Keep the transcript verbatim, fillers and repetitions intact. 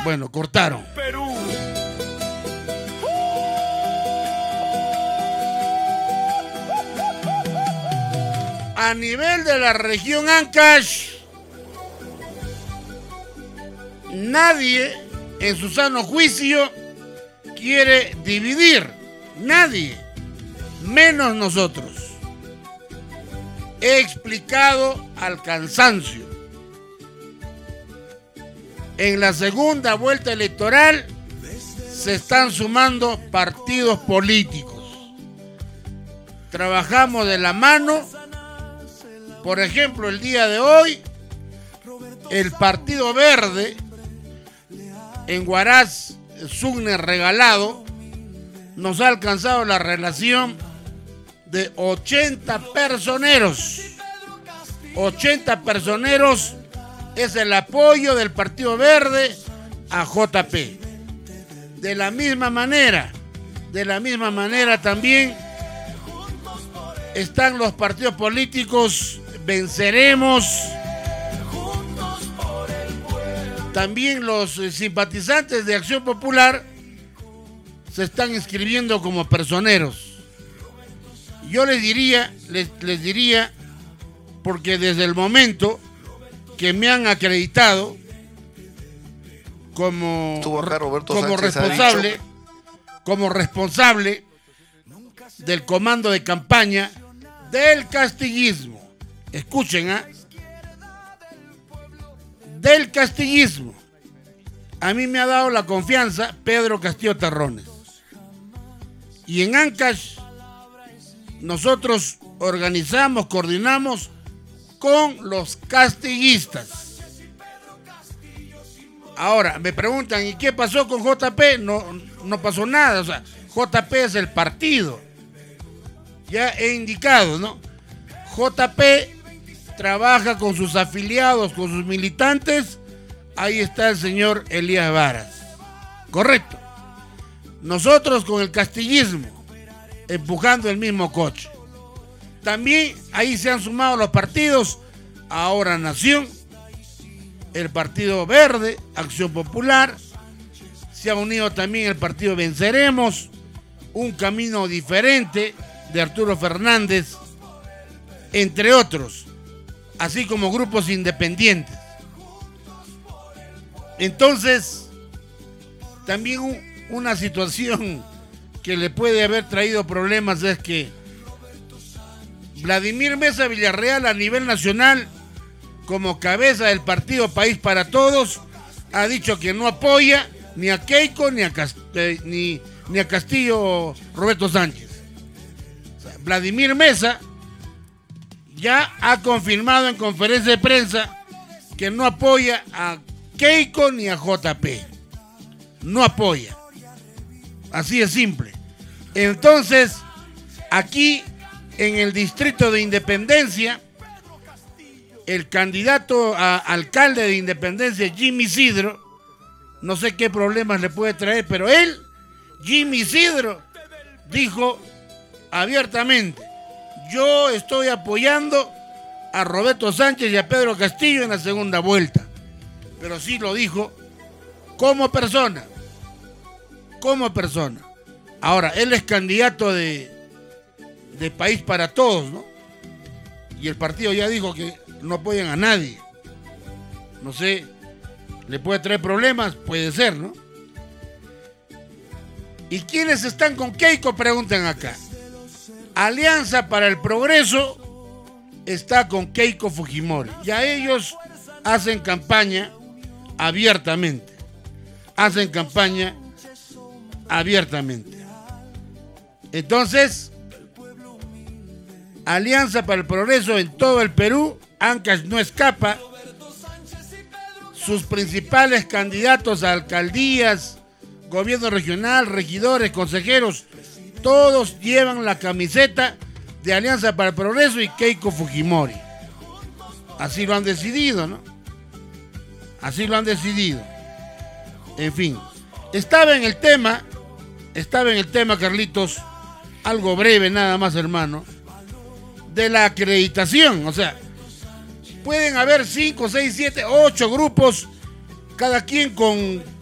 Bueno, cortaron. Perú. A nivel de la región Ancash, nadie en su sano juicio quiere dividir. Nadie. Menos nosotros. He explicado al cansancio. En la segunda vuelta electoral se están sumando partidos políticos. Trabajamos de la mano. Por ejemplo, el día de hoy, el Partido Verde en Huaraz, Sucre Regalado, nos ha alcanzado la relación de ochenta personeros. ochenta personeros es el apoyo del Partido Verde a J P. De la misma manera, de la misma manera también están los partidos políticos Venceremos. También los simpatizantes de Acción Popular se están inscribiendo como personeros. Yo les diría, les, les diría, porque desde el momento que me han acreditado como, acá, Roberto como Sánchez responsable, como responsable del comando de campaña del castillismo. Escuchen, ¿ah? Del castillismo. A mí me ha dado la confianza Pedro Castillo Terrones. Y en Ancash nosotros organizamos, coordinamos con los castillistas. Ahora, me preguntan, ¿y qué pasó con J P? No, no pasó nada. O sea, J P es el partido. Ya he indicado, ¿no? J P trabaja con sus afiliados, con sus militantes. Ahí está el señor Elías Varas. Correcto. Nosotros con el castillismo, empujando el mismo coche. También ahí se han sumado los partidos Ahora Nación, el Partido Verde, Acción Popular. Se ha unido también el Partido Venceremos, Un Camino Diferente de Arturo Fernández, entre otros, así como grupos independientes. Entonces, también un, una situación que le puede haber traído problemas es que Vladimir Meza Villarreal, a nivel nacional, como cabeza del partido País para Todos, ha dicho que no apoya ni a Keiko ni a, Cast eh, ni, ni a Castillo Roberto Sánchez. O sea, Vladimir Meza ya ha confirmado en conferencia de prensa que no apoya a Keiko ni a J P. No apoya. Así de simple. Entonces, aquí en el distrito de Independencia, el candidato a alcalde de Independencia, Jimmy Isidro, no sé qué problemas le puede traer, pero él, Jimmy Isidro, dijo abiertamente: yo estoy apoyando a Roberto Sánchez y a Pedro Castillo en la segunda vuelta. Pero sí lo dijo como persona. Como persona. Ahora, él es candidato de, de País para Todos, ¿no? Y el partido ya dijo que no apoyan a nadie. No sé, ¿le puede traer problemas? Puede ser, ¿no? ¿Y quiénes están con Keiko? Preguntan acá. Alianza para el Progreso está con Keiko Fujimori. Ya ellos hacen campaña abiertamente. Hacen campaña abiertamente. Entonces, Alianza para el Progreso en todo el Perú, Ancash no escapa. Sus principales candidatos a alcaldías, gobierno regional, regidores, consejeros, todos llevan la camiseta de Alianza para el Progreso y Keiko Fujimori. Así lo han decidido, ¿no? Así lo han decidido. En fin, estaba en el tema, estaba en el tema, Carlitos, algo breve nada más, hermano, de la acreditación. O sea, pueden haber cinco, seis, siete, ocho grupos, cada quien con